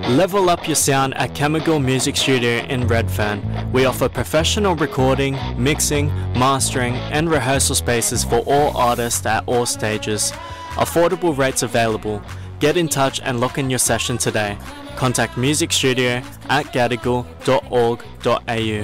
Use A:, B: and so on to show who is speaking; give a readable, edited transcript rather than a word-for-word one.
A: Level up your sound at Chemical Music Studio in Redfern. We offer professional recording, mixing, mastering and rehearsal spaces for all artists at all stages. Affordable rates available. Get in touch and lock in your session today. Contact musicstudio@gadigal.org.au.